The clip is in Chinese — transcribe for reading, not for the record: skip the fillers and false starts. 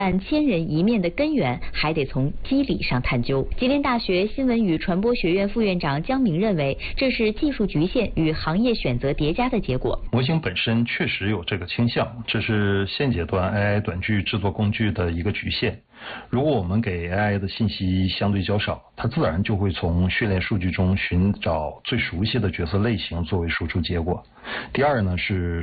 但千人一面的根源还得从机理上探究。吉林大学新闻与传播学院副院长姜明认为，这是技术局限与行业选择叠加的结果。 模型本身确实有这个倾向，这是现阶段 AI 短句制作工具的一个局限。如果我们给 AI 的信息相对较少，它自然就会从训练数据中寻找最熟悉的角色类型作为输出结果。第二呢是